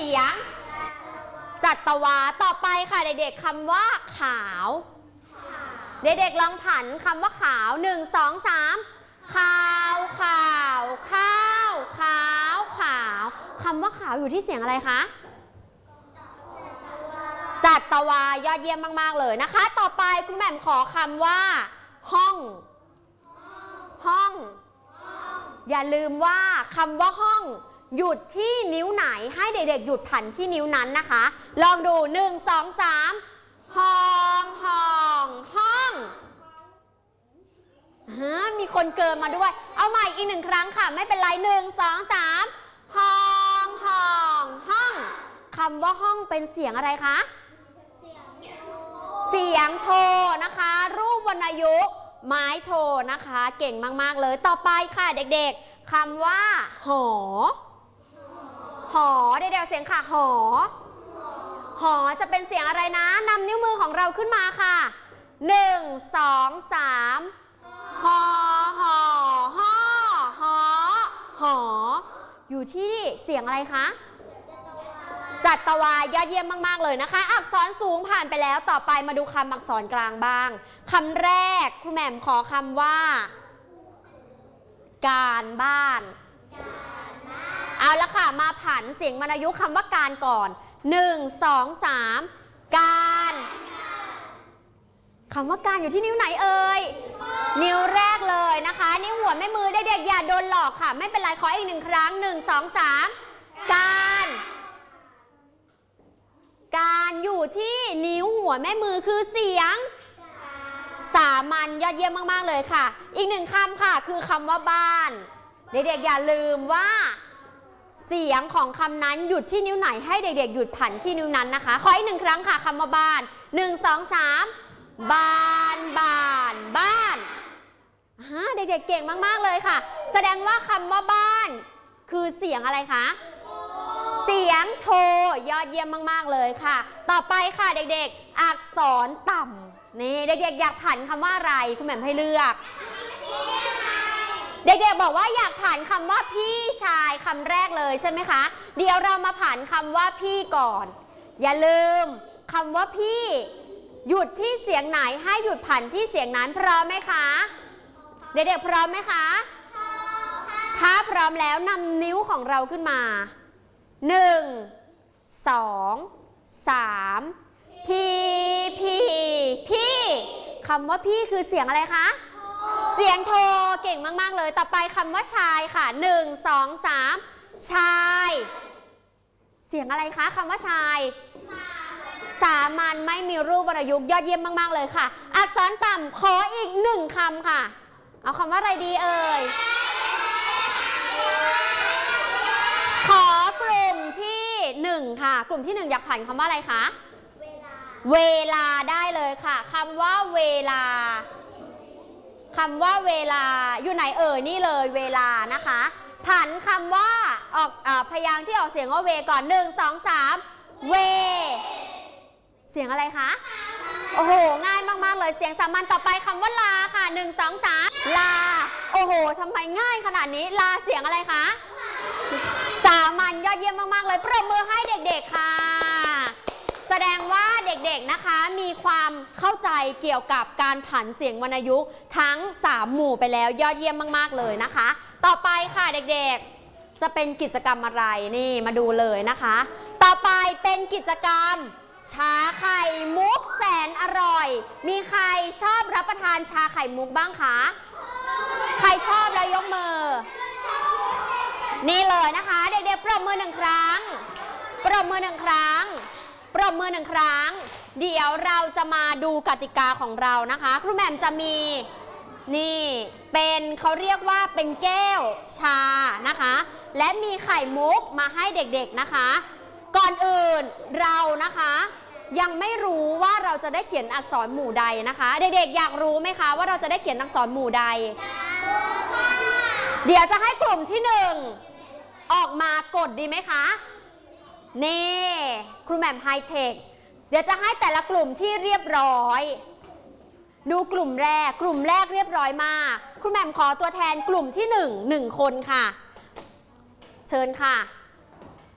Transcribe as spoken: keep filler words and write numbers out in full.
สียงจัตวาต่อไปค่ะเด็กๆคำว่าขาวเด็กๆลองผันคำว่าขาวหนึ่งสองสามขาวขาวข้าวขาวขาวคำว่าขาวอยู่ที่เสียงอะไรคะจัตวายอดเยี่ยมมากๆเลยนะคะต่อไปคุณแหม่มขอคำว่าห้องห้องอย่าลืมว่าคำว่าห้องหยุดที่นิ้วไหนให้เด็กๆหยุดผันที่นิ้วนั้นนะคะลองดูหนึ่งสองสามห้องห้องห้องฮะมีคนเกินมาด้วยเอาใหม่อีกหนึ่งครั้งค่ะไม่เป็นไรหนึ่งสองสามห้องห้องห้องคำว่าห้องเป็นเสียงอะไรคะเสียงโทนะคะรูปวรรณยุกต์ไม้โทนะคะเก่งมากๆเลยต่อไปค่ะเด็กๆคำว่าหอหอเด็กๆเสียงค่ะหอหอจะเป็นเสียงอะไรนะนำนิ้วมือของเราขึ้นมาค่ะหนึ่งสองสามหอหอหอหอหออยู่ที่เสียงอะไรคะจัตวายอดเยี่ยมมากๆเลยนะคะอักษรสูงผ่านไปแล้วต่อไปมาดูคำอักษรกลางบ้างคำแรกครูแหม่มขอคำว่าการบ้านเอาละค่ะมาผันเสียงวรรณยุกต์คำว่าการก่อนหนึ่งสองสามการคำว่าการอยู่ที่นิ้วไหนเอ่ยนิ้วแรกเลยนะคะนิ้วหัวแม่มือเด็กๆอย่าโดนหลอกค่ะไม่เป็นไรขออีกหนึ่งครั้งหนึ่งสองสามการการอยู่ที่นิ้วหัวแม่มือคือเสียงสามัญยอดเยี่ยมมากๆเลยค่ะอีกหนึ่งคำค่ะคือคำว่าบ้านเด็กๆอย่าลืมว่าเสียงของคำนั้นหยุดที่นิ้วไหนให้เด็กๆหยุดผันที่นิ้วนั้นนะคะขออีกหนึ่งครั้งค่ะคำว่าบ้านหนึ่งสองสามบ้านบ้านบ้านฮะเด็กๆเก่งมากๆเลยค่ะแสดงว่าคำว่าบ้านคือเสียงอะไรคะเสียงโทยอดเยี่ยมมากๆเลยค่ะต่อไปค่ะเด็กๆอักษรต่ำนี่เด็กๆอยากผันคำว่าอะไรคุณแหม่มให้เลือกเด็กๆบอกว่าอยากผันคำว่าพี่ชายคำแรกเลยใช่ไหมคะเดี๋ยวเรามาผันคำว่าพี่ก่อนอย่าลืมคำว่าพี่หยุดที่เสียงไหนให้หยุดผันที่เสียงนั้นพร้อมไหมคะเด็กๆพร้อมไหมคะถ้าพร้อมแล้วนำนิ้วของเราขึ้นมาหนึ่งสองสามพี่พี่พี่คำว่าพี่คือเสียงอะไรคะเสียงโทเก่งมากๆเลยต่อไปคำว่าชายค่ะหนึ่งสองสามชายเสียงอะไรคะคำว่าชายสามัญไม่มีรูปวรรณยุกต์ยอดเยี่ยมมากๆเลยค่ะอักษรต่ำขออีกหนึ่งคำค่ะเอาคำว่าอะไรดีเอ่ยขอกลุ่มที่หนึ่งค่ะกลุ่มที่หนึ่งอยากผันคำว่าอะไรคะเวลาเวลาได้เลยค่ะคำว่าเวลาคำว่าเวลาอยู่ไหนเอ่ยนี่เลยเวลานะคะผันคำว่าออกอ่าพยางค์ที่ออกเสียงว่าเวก่อนหนึ่งสองสามเวเสียงอะไรคะโอ้โหง่ายมากๆเลยเสียงสามัญต่อไปคำว่าลาค่ะหนึ่งสองสามลาโอ้โหทำไมง่ายขนาดนี้ลาเสียงอะไรคะสามัญยอดเยี่ยมมากๆเลยปรบมือให้เด็กๆค่ะแสดงว่าเด็กๆนะคะมีความเข้าใจเกี่ยวกับการผันเสียงวรรณยุกต์ทั้งสามหมู่ไปแล้วยอดเยี่ยมมากๆเลยนะคะต่อไปค่ะเด็กๆจะเป็นกิจกรรมอะไรนี่มาดูเลยนะคะต่อไปเป็นกิจกรรมชาไข่มุกแสนอร่อยมีใครชอบรับประทานชาไข่มุกบ้างคะใครชอบแล้วยกมือนี่เลยนะคะเด็กๆปรบมือหนึ่งครั้งปรบมือหนึ่งครั้งปรบมือหนึ่งครั้งเดี๋ยวเราจะมาดูกติกาของเรานะคะครูแหม่มจะมีนี่เป็นเขาเรียกว่าเป็นแก้วชานะคะและมีไข่มุกมาให้เด็กๆนะคะก่อนอื่นเรานะคะยังไม่รู้ว่าเราจะได้เขียนอักษรหมู่ใดนะคะเด็กๆอยากรู้ไหมคะว่าเราจะได้เขียนอักษรหมู่ใดเดี๋ยวจะให้กลุ่มที่หนึ่งออกมากดดีไหมคะนี่ครูแหม่มไฮเทคเดี๋ยวจะให้แต่ละกลุ่มที่เรียบร้อยดูกลุ่มแรกกลุ่มแรกเรียบร้อยมากครูแหม่มขอตัวแทนกลุ่มที่หนึ่งหนึ่งคนค่ะเชิญค่ะ